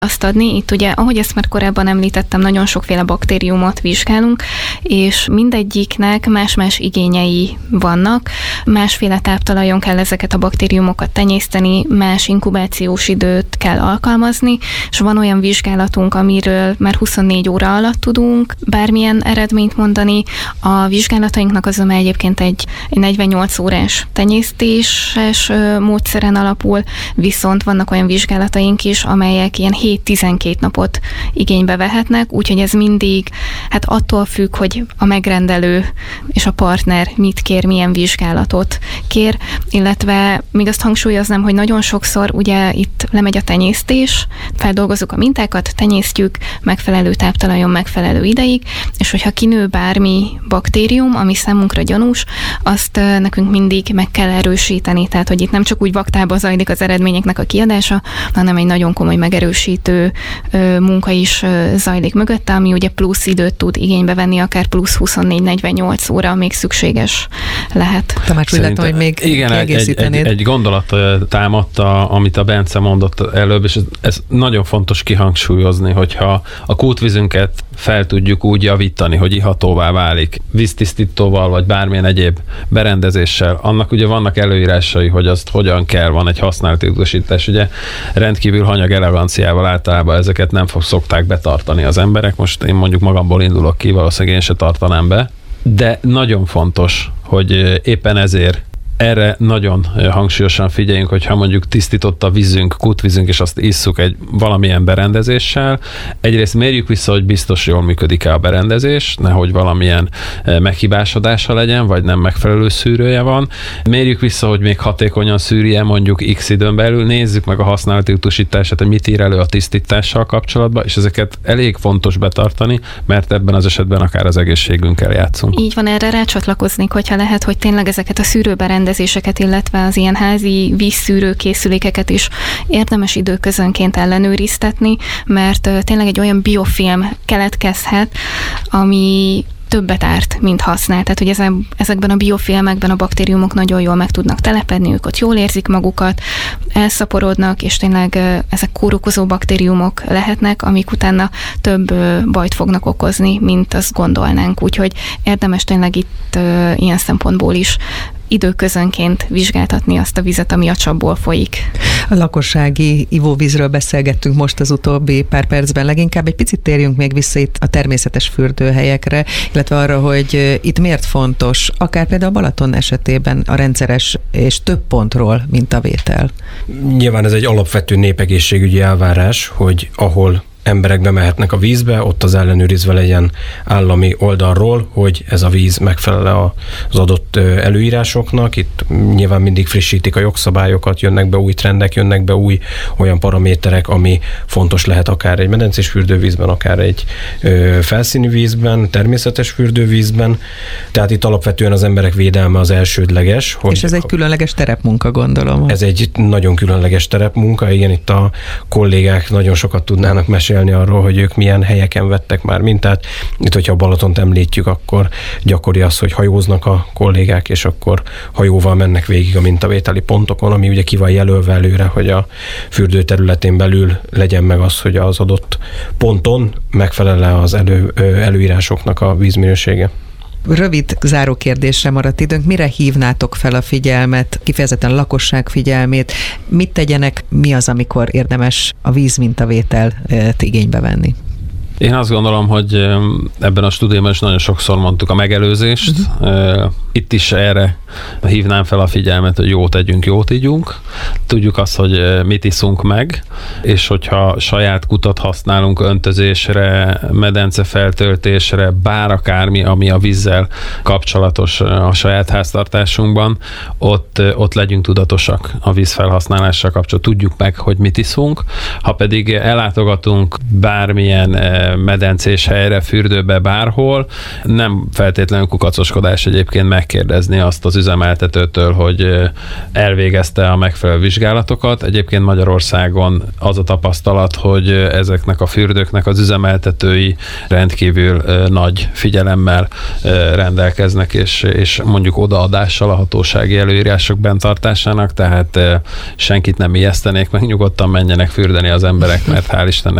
azt adni. Itt ugye, ahogy ezt már korábban említettem, nagyon sokféle baktériumot vizsgálunk, és mindegyiknek más-más igényei vannak. Másféle táptalajon kell ezeket a baktériumokat tenyészteni, más inkubációs időt kell alkalmazni, és van olyan vizsgálatunk, amiről már 24 óra alatt tudunk bármilyen eredményt mondani. A vizsgálatainknak azon egyébként egy 48 órás tenyésztéses módszeren alapul, viszont vannak olyan vizsgálataink is, amelyek ilyen 7-12 napot igénybe vehetnek, úgyhogy ez mindig attól függ, hogy a megrendelő és a partner mit kér, milyen vizsgálatot kér, illetve még azt hangsúlyoznám, hogy nagyon sokszor ugye itt lemegy a tenyésztés, feldolgozzuk a mintákat, tenyésztjük megfelelő táptalajon megfelelő ideig, és hogyha kinő bármi baktérium, ami számunkra gyanús, azt nekünk mindig meg kell erősíteni, tehát hogy itt nem csak úgy vaktában zajlik az eredményeknek a kiadása, hanem egy nagyon komoly megerősítő munka is zajlik mögötte, ami ugye plusz időt tud igénybe venni, akár plusz 24-48 óra még szükséges lehet. Tamás, úgy látom, hogy még kiegészítenéd. Egy gondolat támadt, amit a Bence mondott előbb, és ez nagyon fontos kihangsúlyozni, hogyha a kútvizünket fel tudjuk úgy javítani, hogy ihatóvá válik víztisztítóval, vagy bármilyen egyéb berendezéssel, annak ugye vannak előírásai, hogy azt hogyan kell, van egy használati utasítás, ugye rendkívül hanyag eleganciával általában ezeket nem szokták betartani az emberek, most én mondjuk magamból indulok ki, valószínűleg én se tartanám be, de nagyon fontos, hogy éppen ezért erre nagyon hangsúlyosan figyeljünk, hogyha mondjuk tisztított a vízünk, kútvízünk, és azt isszuk egy valamilyen berendezéssel. Egyrészt mérjük vissza, hogy biztos jól működik-e a berendezés, nehogy valamilyen meghibásodása legyen, vagy nem megfelelő szűrője van. Mérjük vissza, hogy még hatékonyan szűrje mondjuk x időn belül, nézzük meg a használati utasítását, hogy mit ír elő a tisztítással kapcsolatban, és ezeket elég fontos betartani, mert ebben az esetben akár az egészségünkkel játszunk. Így van, erre rácsatlakoznék, hogyha lehet, hogy tényleg ezeket a szűrőberendezéseket, illetve az ilyen házi vízszűrő készülékeket is érdemes időközönként ellenőriztetni, mert tényleg egy olyan biofilm keletkezhet, ami többet árt, mint használ. Tehát, hogy ezekben a biofilmekben a baktériumok nagyon jól meg tudnak telepedni, ők ott jól érzik magukat, elszaporodnak, és tényleg ezek kórokozó baktériumok lehetnek, amik utána több bajt fognak okozni, mint azt gondolnánk. Úgyhogy érdemes tényleg itt ilyen szempontból is időközönként vizsgáltatni azt a vizet, ami a csapból folyik. A lakossági ivóvízről beszélgettünk most az utóbbi pár percben, leginkább egy picit térjünk még vissza itt a természetes fürdőhelyekre, illetve arra, hogy itt miért fontos, akár például a Balaton esetében a rendszeres és több pontról mintavétel. Nyilván ez egy alapvető népegészségügyi elvárás, hogy ahol emberek bemehetnek a vízbe, ott az ellenőrizve legyen állami oldalról, hogy ez a víz megfelel az adott előírásoknak. Itt nyilván mindig frissítik a jogszabályokat, jönnek be új trendek, jönnek be új olyan paraméterek, ami fontos lehet akár egy medencés fürdővízben, akár egy felszíni vízben, természetes fürdővízben. Tehát itt alapvetően az emberek védelme az elsődleges. És ez egy különleges terepmunka, gondolom. Ez egy nagyon különleges terepmunka, igen, itt a kollégák nagyon sokat tudnának mesélni arról, hogy ők milyen helyeken vettek már mintát. Itt, hogyha a Balatont említjük, akkor gyakori az, hogy hajóznak a kollégák, és akkor hajóval mennek végig a mintavételi pontokon, ami ugye ki van jelölve előre, hogy a fürdő területén belül legyen meg az, hogy az adott ponton megfelel-e az előírásoknak a vízminősége. Rövid záró kérdésre maradt időnk. Mire hívnátok fel a figyelmet, kifejezetten a lakosság figyelmét? Mit tegyenek, mi az, amikor érdemes a vízmintavételt igénybe venni? Én azt gondolom, hogy ebben a stúdióban is nagyon sokszor mondtuk a megelőzést. Itt is erre hívnám fel a figyelmet, hogy jót tegyünk, jót ígyunk. Tudjuk azt, hogy mit iszunk meg, és hogyha saját kutat használunk öntözésre, medence-feltöltésre, bár akármi, ami a vízzel kapcsolatos a saját háztartásunkban, ott legyünk tudatosak a vízfelhasználással kapcsolatban. Tudjuk meg, hogy mit iszunk. Ha pedig ellátogatunk bármilyen medencés helyre, fürdőbe, bárhol. Nem feltétlenül kukacoskodás egyébként megkérdezni azt az üzemeltetőtől, hogy elvégezte a megfelelő vizsgálatokat. Egyébként Magyarországon az a tapasztalat, hogy ezeknek a fürdőknek az üzemeltetői rendkívül nagy figyelemmel rendelkeznek, és mondjuk odaadással a hatósági előírások bentartásának, tehát senkit nem ijesztenék, meg nyugodtan menjenek fürdeni az emberek, mert hál' Istennek